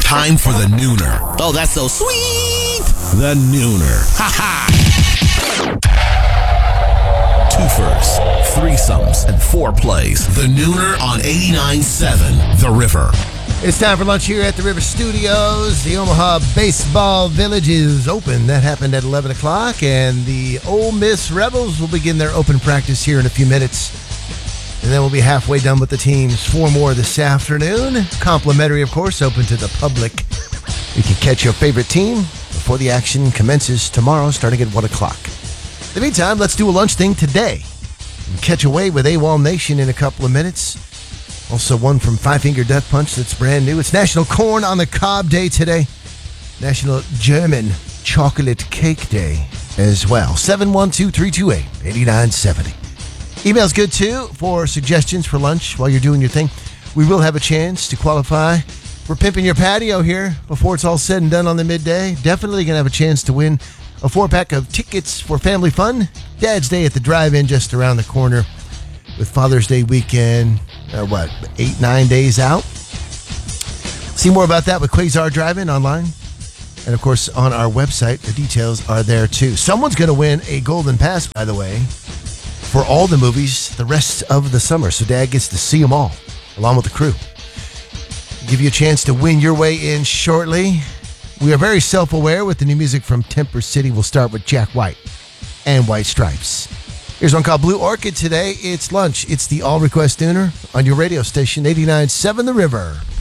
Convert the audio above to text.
Time for the Nooner. Oh, that's so sweet. The Nooner. Ha ha. Twofers, threesomes, and foreplays. The Nooner on 89.7 The River. It's time for lunch here at the River Studios. The Omaha Baseball Village is open. That happened at 11 o'clock, and the Ole Miss Rebels will begin their open practice here in a few minutes. And then we'll be halfway done with the teams. 4 more this afternoon. Complimentary, of course, open to the public. You can catch your favorite team before the action commences tomorrow, starting at 1 o'clock. In the meantime, let's do a lunch thing today. And catch away with AWOL Nation in a couple of minutes. Also one from Five Finger Death Punch that's brand new. It's National Corn on the Cob Day today. National German Chocolate Cake Day as well. 712-328-8970. Email's good, too, for suggestions for lunch while you're doing your thing. We will have a chance to qualify for pimping your patio here before it's all said and done on the midday. Definitely going to have a chance to win a 4-pack of tickets for family fun. Dad's Day at the drive-in just around the corner with Father's Day weekend, 8-9 days out. See more about that with Quasar Drive-In online. And, of course, on our website, the details are there, too. Someone's going to win a Golden Pass, by the way, for all the movies the rest of the summer. So Dad gets to see them all, along with the crew. Give you a chance to win your way in shortly. We are very self-aware with the new music from Temper City. We'll start with Jack White and White Stripes. Here's one called Blue Orchid today. It's lunch. It's the All Request Nooner on your radio station, 89.7 The River.